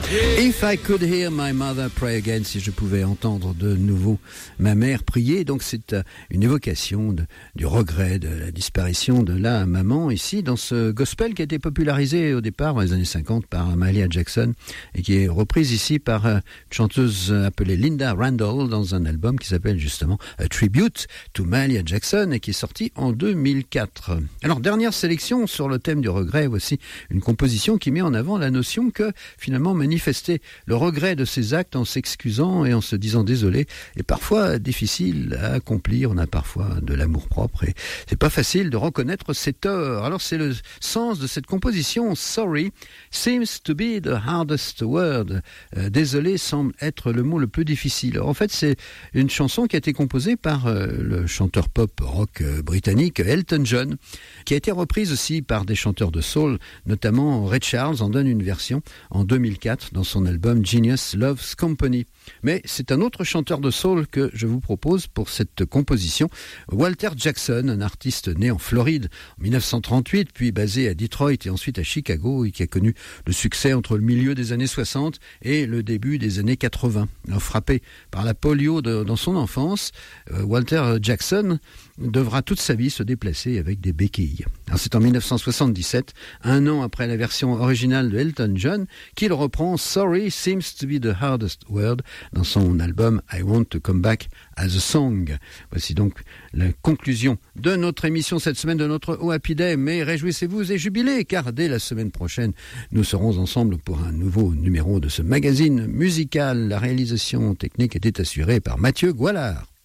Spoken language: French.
If I could hear my mother pray again, si je pouvais entendre de nouveau ma mère prier. Donc c'est une évocation du regret de la disparition de la maman ici dans ce gospel qui a été popularisé au départ dans les années 50 par Mahalia Jackson et qui est reprise ici par une chanteuse appelée Linda Randall dans un album qui s'appelle justement A Tribute to Mahalia Jackson et qui est sorti en 2004. Alors dernière sélection sur le thème du regret, voici une composition qui met en avant la notion que finalement manifester le regret de ses actes en s'excusant et en se disant désolé est parfois difficile à accomplir. On a parfois de l'amour-propre et c'est pas facile de reconnaître ses torts. Alors c'est le sens de cette composition. Sorry seems to be the hardest word. Désolé semble être le mot le plus difficile. En fait, c'est une chanson qui a été composée par le chanteur pop rock britannique Elton John, qui a été reprise aussi par des chanteurs de soul, notamment Ray Charles en donne une version en 2004 dans son album Genius Loves Company. Mais c'est un autre chanteur de soul que je vous propose pour cette composition, Walter Jackson, un artiste né en Floride en 1938, puis basé à Detroit et ensuite à Chicago, et qui a connu le succès entre le milieu des années 60 et le début des années 80. Alors, frappé par la polio dans son enfance, Walter Jackson devra toute sa vie se déplacer avec des béquilles. Alors, c'est en 1977, un an après la version originale de Elton John, qu'il reprend Sorry seems to be the hardest word dans son album I Want to Come Back as a Song. Voici donc la conclusion de notre émission cette semaine, de notre Oh Happy Day. Mais réjouissez-vous et jubilez, car dès la semaine prochaine, nous serons ensemble pour un nouveau numéro de ce magazine musical. La réalisation technique était assurée par Mathieu Goualard.